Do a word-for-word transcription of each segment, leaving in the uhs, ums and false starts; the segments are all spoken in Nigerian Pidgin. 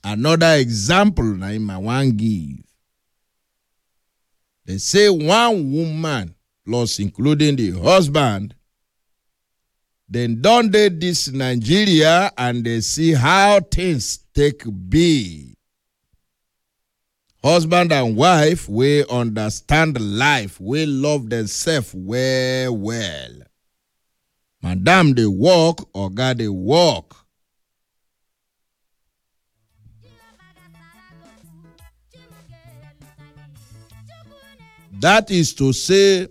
Another example na him I wan give. They say one woman, plus including the husband, then don dey this Nigeria and they see how things take be. Husband and wife wey understand life, wey love themselves well well. Madam dey work, oga dey work. That is to say,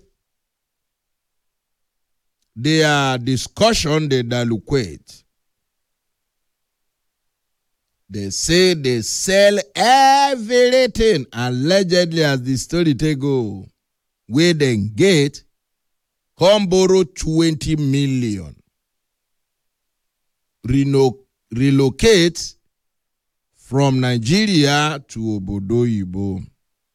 their discussion they dilucate. They say they sell everything allegedly as the story take go. Where they get, come borrow twenty million. Reno, relocate from Nigeria to Obodo Yibo.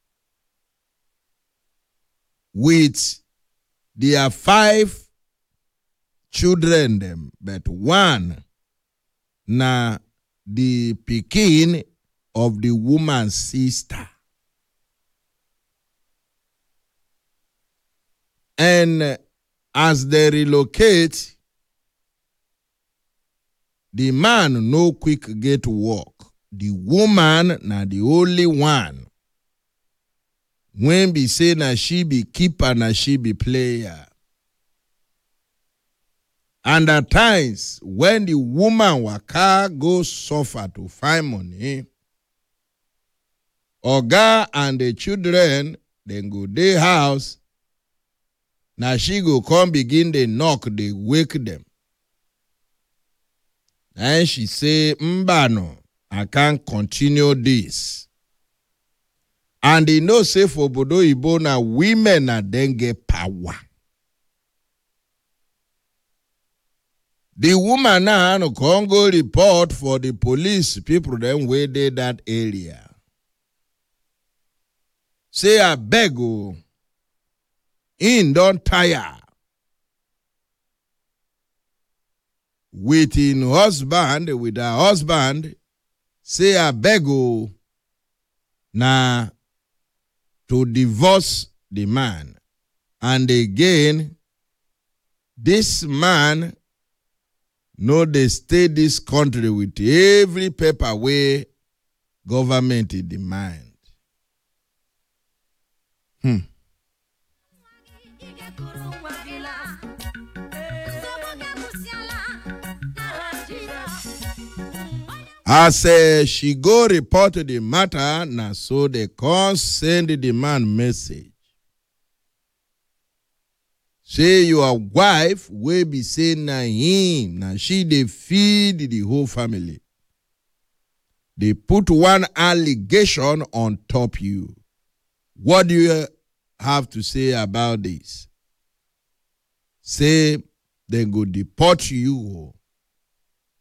With their five children them, but one na the pikin of the woman's sister. And as they relocate, the man no quick get work. The woman na the only one. When be say na she be keeper, na she be player. And at times, when the woman waka go suffer to find money, oga and the children, then go dey house, na she go come begin dey knock, dey wake them. And she say, Mbano, I can't continue this. And they know say for Obodo Yibo na women na then get power. The woman now no Congo report for the police people then where they that area. Say I beg you, in don't tire. With in husband, with her husband, say I beg you, na to divorce the man. And again, this man no dey stay this country with every paper way government demand. Hmm. As uh, she go report the matter, na so they can send the man message. Say your wife will be saying na him, na she they feed the whole family. They put one allegation on top you. What do you have to say about this? Say they go deport you.